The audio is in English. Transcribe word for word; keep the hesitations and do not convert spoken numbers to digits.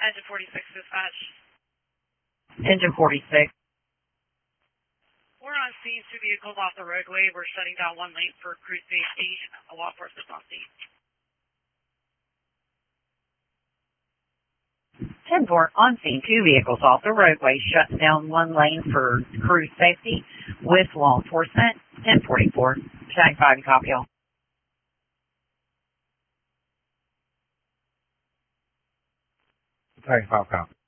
Engine forty-six dispatch. Engine forty-six. We're on scene, two vehicles off the roadway. We're shutting down one lane for crew safety. A law enforcement's on scene. ten four, on scene, two vehicles off the roadway, shuts down one lane for crew safety with law enforcement. ten forty-four, Tag five, copy all. Tag five, copy.